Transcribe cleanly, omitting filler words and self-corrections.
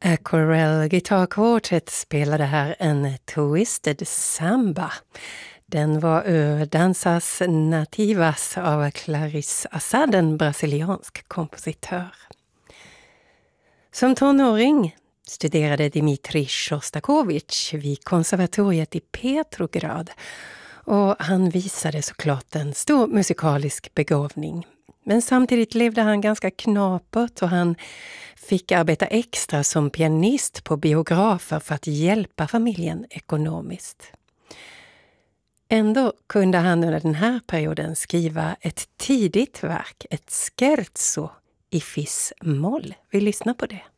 Corel Guitar Quartet spelade här en Twisted Samba. Den var ur Danzas Nativas av Clarice Assad, en brasiliansk kompositör. Som tonåring studerade Dmitrij Sjostakovitj vid konservatoriet i Petrograd och han visade såklart en stor musikalisk begåvning. Men samtidigt levde han ganska knapert och han fick arbeta extra som pianist på biografer för att hjälpa familjen ekonomiskt. Ändå kunde han under den här perioden skriva ett tidigt verk, ett scherzo i fis-moll. Vi lyssnar på det.